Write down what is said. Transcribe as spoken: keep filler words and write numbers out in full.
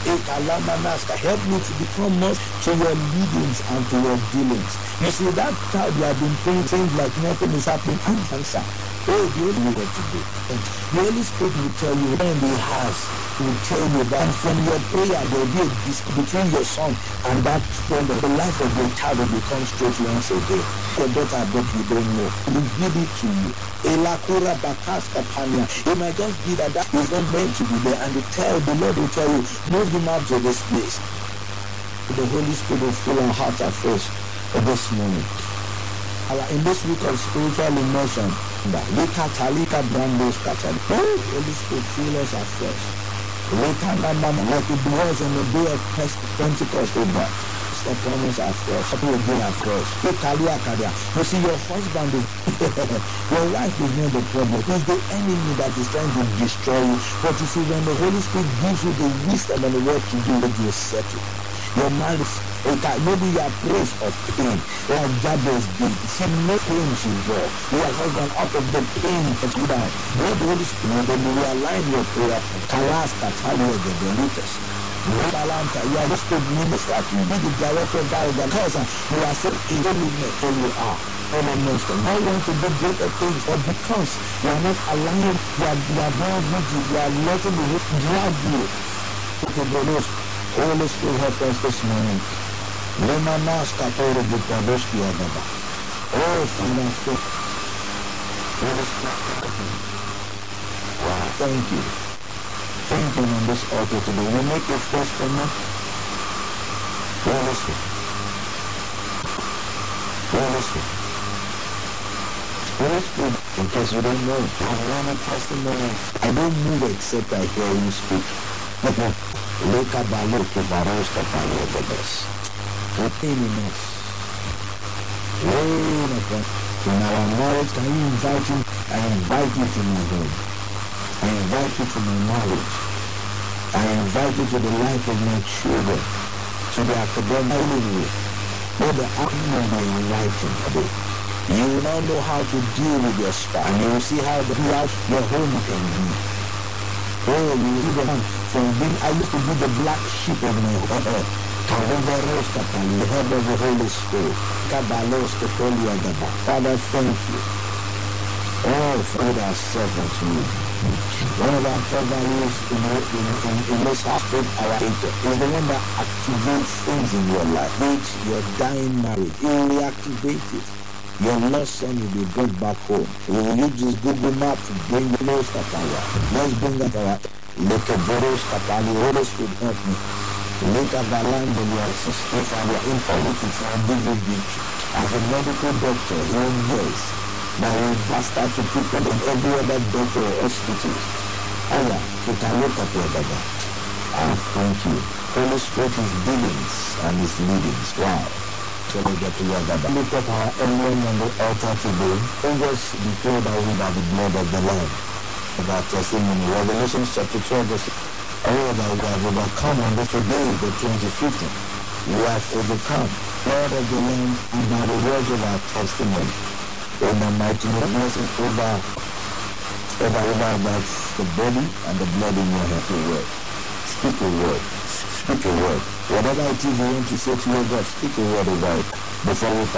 Help me to become more to your leadings and to your dealings. You see, that child you have been praying things like nothing is happening, and answer. Oh, the only way to do. And the Holy Spirit will tell you when he has, will tell you that. And from your prayer, there will be a dispute between your son and that friend. The life of your child will become straight once a day. Your daughter, but you don't know. He will give it to you. Elakura Bakaska Pania. It might just be that that is not meant to be there. And the, tell, the Lord will tell you, move him out to this place. The Holy Spirit will fill our hearts afresh for this moment. In this week of spiritual immersion, Lika Talika Brandos Katan. Holy Spirit fill us afresh. Lika Namam, like it was on the day of Pentecost, over. Upon us afresh. People again afresh. Italia Kadia. You see, your husband is your wife is not the problem. It's the enemy that is trying to destroy you. But you see, when the Holy Spirit gives you the wisdom and the word to do it, you settle. Your marriage, maybe you are praise of pain, like Jabez did. See, no pain should go. Your husband out of the pain that you down. Let the Holy Spirit, then you realign your prayer. Kalas Katalia the Belitas. Talanta, you are just to minister to be the director of that organization. You are so illuminate who you are. All the most. Now you want to do greater things, but because you are not aligned, you are, you are very rigid, you are letting the hope drag you to the Lord. Holy Spirit help us this morning. Lema Maska Toro Bukadoski Agaba. Oh, Father, Holy Spirit. Wow, thank you. Thank you on this altar today. We make your first comment. Holy Spirit. Holy Spirit. Holy Spirit, in case you don't know, I have a testimony. I don't move except I hear you speak. Leka balo ke baros ka palo the best. Nothing enough. Rain upon. In our marriage, can you invite him? I invite you to my home. I invite you to my marriage. I invite you to the life of my children, to the academic way. Let the outcome be enlightened today. You will now know how to deal with your spouse, and you will see how the life your home can be. Oh, you will see the man from being, I used to be the black sheep of my home. The head of the Holy Spirit. Father, thank you. Oh, Father, our servants, you. One of our core values in, in, in, in this aspect, our agent, is the one that activates things in your life. Which your dying marriage, it will reactivate it. Your lost son will be brought back home. We will use this Google map to bring the most of our. Let's bring up our Lake Boros Kapali. Holy Spirit, help me. Lake Avalan, the your sister, and your infirmities are big, big. As a medical doctor, one years. Now we must start to people in every other doctor or hospital. Allah, you can look at your brother. Ah, thank you. Holy Spirit is dealings and his leadings. Wow. So we get to your brother. Look at our emblem on the altar today. Don't just declare that we by the blood of the Lamb. About testimony. Revelation chapter twelve verse. Oh, that we have overcome on this day, the twenty-fifth. We have overcome. Blood of the Lamb and by the words of our testimony. In the mighty name of Jesus, over, over, over about the body and the blood in your head. Speak a word. Speak a word. Speak a word. Whatever it is you want to say to your God, speak a word about it before we